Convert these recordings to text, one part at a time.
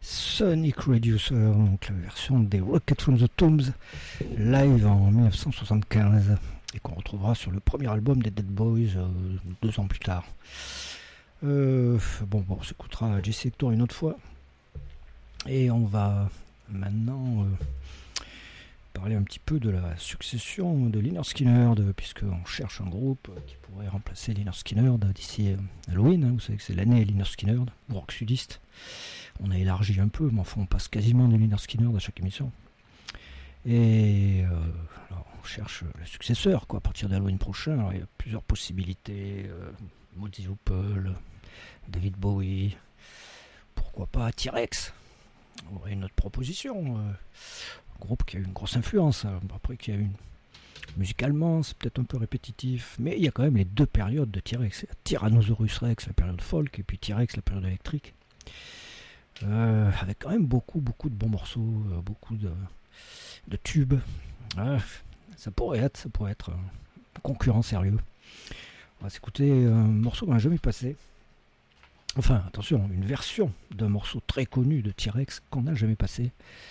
Sonic Reducer, donc la version des Rocket from the Tombs, live en 1975, et qu'on retrouvera sur le premier album des Dead Boys 2 ans plus tard. On s'écoutera Jesse Hector une autre fois, et on va maintenant parler un petit peu de la succession de Lynyrd Skynyrd, puisqu'on cherche un groupe qui pourrait remplacer Lynyrd Skynyrd d'ici Halloween. Vous savez que c'est l'année Lynyrd Skynyrd, rock sudiste. On a élargi un peu, mais enfin on passe quasiment de Lynyrd Skynyrd à chaque émission. Et alors on cherche le successeur, quoi, à partir d'Halloween prochain. Alors, il y a plusieurs possibilités, Mozzie Hoople, David Bowie, pourquoi pas T-Rex. On aurait une autre proposition. Un groupe qui a eu une grosse influence, après qui a eu musicalement c'est peut-être un peu répétitif, mais il y a quand même les deux périodes de T-Rex. Tyrannosaurus Rex, la période folk, et puis T-Rex, la période électrique, avec quand même beaucoup de bons morceaux, beaucoup de tubes. Ça pourrait être un concurrent sérieux. On va s'écouter un morceau qu'on n'a jamais passé, enfin attention, une version d'un morceau très connu de T-Rex qu'on n'a jamais passé,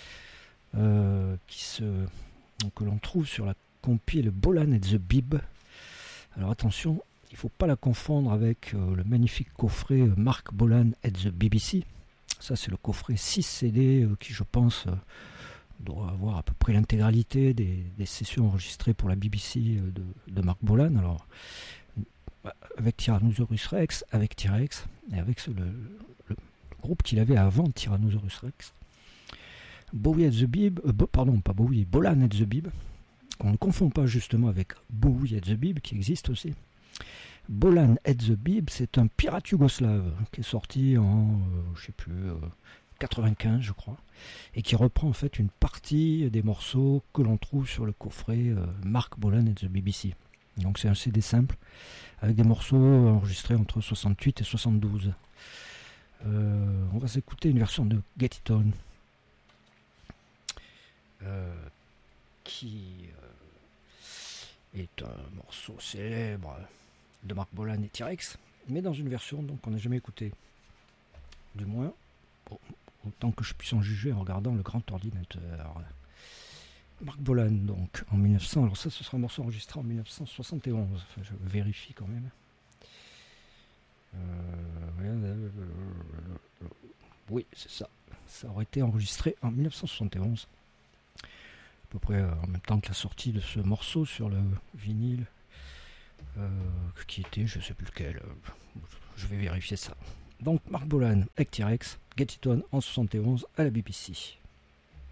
que l'on trouve sur la compile Bolan and the Bib. Alors attention, il ne faut pas la confondre avec le magnifique coffret Mark Bolan at the BBC. Ça, c'est le coffret 6 CD qui, je pense, doit avoir à peu près l'intégralité des sessions enregistrées pour la BBC de Mark Bolan. Alors, avec Tyrannosaurus Rex, avec T-Rex, et avec le groupe qu'il avait avant Tyrannosaurus Rex. Bowie at the Bib, pas Bowie, Bolan at the Bib, qu'on ne confond pas justement avec Bowie at the Bib, qui existe aussi. Bolan at the Bib, c'est un pirate yougoslave qui est sorti en, 95 je crois, et qui reprend en fait une partie des morceaux que l'on trouve sur le coffret Mark Bolan at the BBC. Donc c'est un CD simple, avec des morceaux enregistrés entre 68 et 72. On va s'écouter une version de Get It On, qui est un morceau célèbre de Mark Bolan et T-Rex, mais dans une version donc qu'on n'a jamais écoutée, du moins autant que je puisse en juger en regardant le grand ordinateur. Mark Bolan, donc en 1900, alors ça ce sera un morceau enregistré en 1971, enfin, je vérifie quand même. Oui, c'est ça, ça aurait été enregistré en 1971, à peu près en même temps que la sortie de ce morceau sur le vinyle, qui était, je sais plus lequel, je vais vérifier ça. Donc Mark Bolan avec T-Rex, Get It On en 71 à la BBC.